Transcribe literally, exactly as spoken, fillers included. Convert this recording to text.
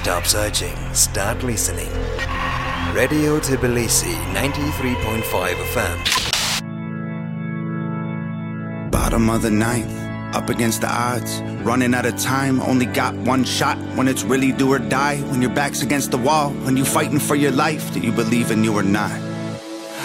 Stop searching, start listening. Radio Tbilisi ninety-three point five F M. Bottom of the ninth, up against the odds, running out of time, only got one shot. When it's really do or die, when your back's against the wall, when you fighting for your life, do you believe in you or not?